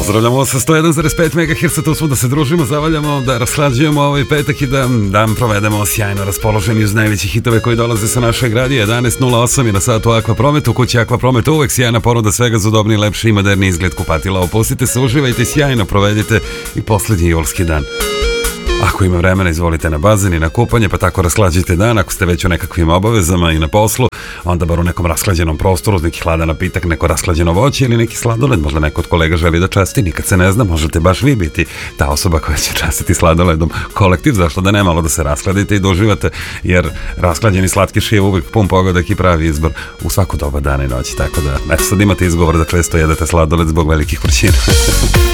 Pozdravljamo sa 101,5 MHz, tu smo da se družimo, zavaljamo, da rashlađujemo ovaj petak i da dan provedemo sjajno raspoloženi uz najveći hitove koji dolaze sa našeg radija. 11.08 i na satu Akvapromet, u kući Akvapromet uvek sjajna ponuda svega za udobniji, lepši i moderni izgled kupatila. Opustite se, uživajte, sjajno provedite i poslednji julski dan. Ako ima vremena, izvolite na bazen i na kupanje, pa tako rashlađite dan. Ako ste već u nekakvim obavezama i na poslu, onda bar u nekom rashlađenom prostoru, uz neki hladan napitak, neko rashlađeno voće ili neki sladoled. Možda neko od kolega želi da časti, nikad se ne zna, možete baš vi biti ta osoba koja će častiti sladoledom kolektiv, zašto da ne, malo da se rashladite i da uživate, jer rashlađeni slatkiš je uvijek pun pogodak i pravi izbor u svaku doba dana i noći, tako da, eto, sad imate izgovor da često jedete sladoled zbog velikih vrućina.